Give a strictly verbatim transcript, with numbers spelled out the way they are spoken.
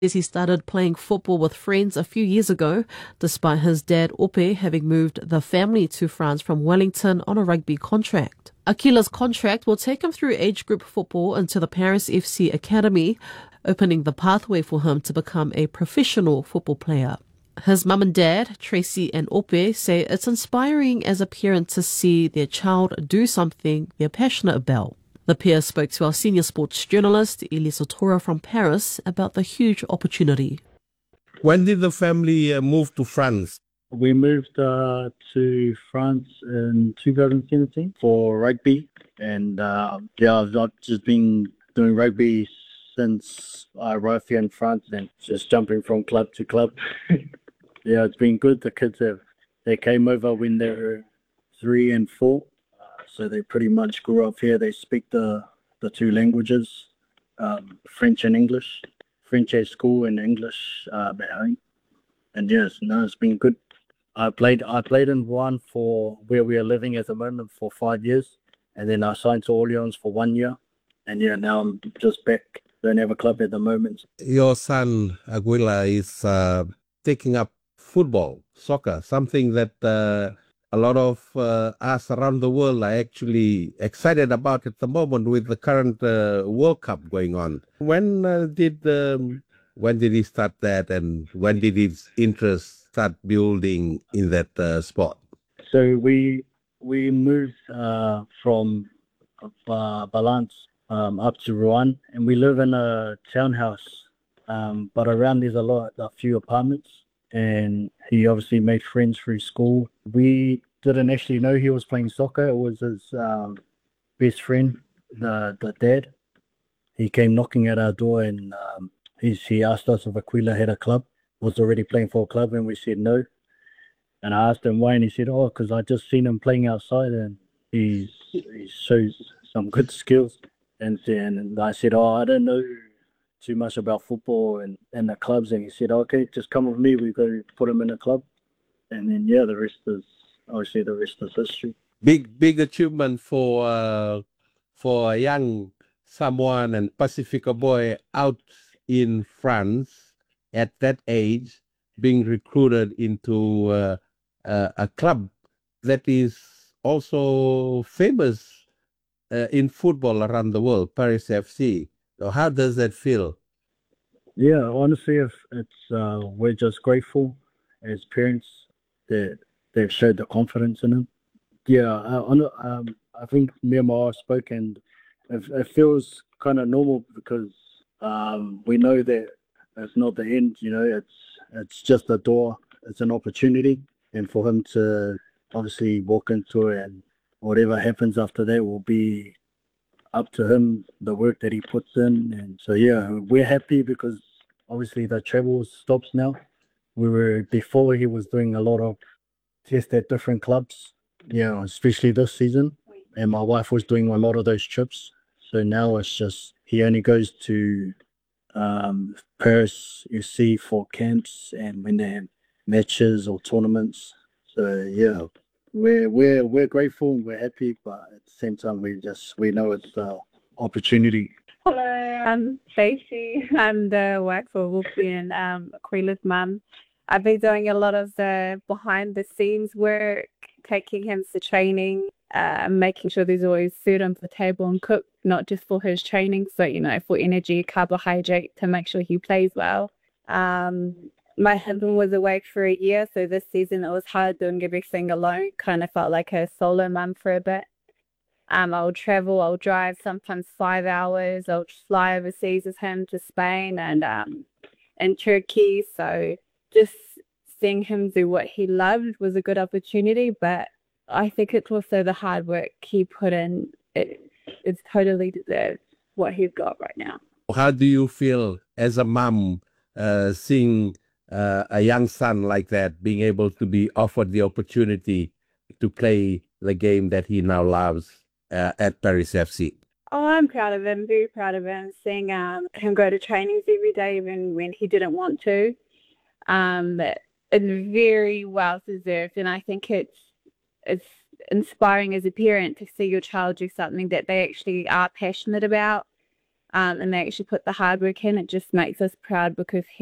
Says he started playing football with friends a few years ago, despite his dad Ope having moved the family to France from Wellington on a rugby contract. Akila's contract will take him through age group football into the Paris F C Academy, opening the pathway for him to become a professional football player. His mum and dad, Tracy and Ope, say it's inspiring as a parent to see their child do something they're passionate about. The pair spoke to our senior sports journalist, Elisa Tora from Paris, about the huge opportunity. When did the family uh, move to France? We moved uh, to France in two thousand seventeen for rugby. And uh, yeah, I've I've just been doing rugby since I arrived here in France and just jumping from club to club. Yeah, it's been good. The kids have, they came over when they were three and four. So they pretty much grew up here. They speak the, the two languages, um, French and English. French at school and English uh, at home. And yes, no, it's been good. I played I played in one for where we are living at the moment for five years. And then I signed to Orleans for one year. And yeah, now I'm just back. Don't have a club at the moment. Your son, Aguila, is uh, taking up football, soccer, something that... Uh, A lot of uh, us around the world are actually excited about at the moment with the current uh, World Cup going on. When uh, did um, when did he start that, and when did his interest start building in that uh, sport? So we we moved uh, from uh, Balance um, up to Rouen, and we live in a townhouse, um, but around there's a lot, a few apartments. And he obviously made friends through school. We didn't actually know he was playing soccer. It was his um, best friend, the the dad. He came knocking at our door and um, he, he asked us if Aquila had a club, was already playing for a club, and we said no. And I asked him why, and he said, oh, because I just seen him playing outside and he's, he shows some good skills. And, and I said, oh, I don't know too much about football and, and the clubs, and he said, okay, just come with me, we go put him in a club. And then yeah, the rest is obviously the rest is history. Big big achievement for uh, for a young someone and Pacifica boy out in France at that age, being recruited into uh, uh, a club that is also famous uh, in football around the world, Paris F C. So how does that feel? Yeah, honestly, if it's uh, we're just grateful as parents that they've showed the confidence in him. Yeah, I, um, I think me and my wife spoke, and it, it feels kind of normal because um, we know that it's not the end. You know, it's it's just a door. It's an opportunity, and for him to obviously walk into it, and whatever happens after that will be up to him, the work that he puts in. And so yeah, we're happy because obviously the travel stops now. We were before he was doing a lot of tests at different clubs, yeah, especially this season, and my wife was doing a lot of those trips. So now it's just he only goes to um, Paris, you see, for camps and when they have matches or tournaments. So yeah, we're we're we're grateful and we're happy, but at the same time we just we know it's an opportunity. Hello, I'm Stacey. I'm the work for Wolfie and um, Aquila's mum. I've been doing a lot of the behind the scenes work, taking him to training, uh, making sure there's always food on the table and cooked, not just for his training, so you know, for energy, carbohydrate, to make sure he plays well. Um, My husband was away for a year, so this season it was hard doing everything alone. Kind of felt like a solo mum for a bit. Um, I'll travel, I'll drive sometimes five hours. I'll fly overseas with him to Spain and um, and Turkey. So just seeing him do what he loved was a good opportunity. But I think it's also the hard work he put in. It, it's totally deserved what he's got right now. How do you feel as a mum uh, seeing Uh, a young son like that being able to be offered the opportunity to play the game that he now loves uh, at Paris F C? Oh, I'm proud of him, very proud of him, seeing um, him go to trainings every day even when he didn't want to. Um, it's very well deserved, and I think it's it's inspiring as a parent to see your child do something that they actually are passionate about. um, and they actually put the hard work in. It just makes us proud because he